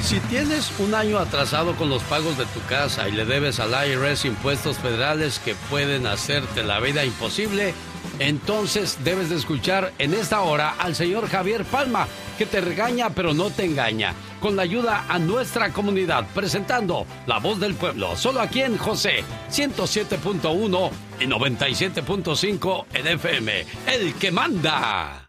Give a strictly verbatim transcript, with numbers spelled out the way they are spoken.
Si tienes un año atrasado con los pagos de tu casa y le debes al I R S impuestos federales que pueden hacerte la vida imposible, entonces debes de escuchar en esta hora al señor Javier Palma, que te regaña pero no te engaña, con la ayuda a nuestra comunidad, presentando La Voz del Pueblo, solo aquí en José, ciento siete punto uno y noventa y siete punto cinco en F M, el que manda.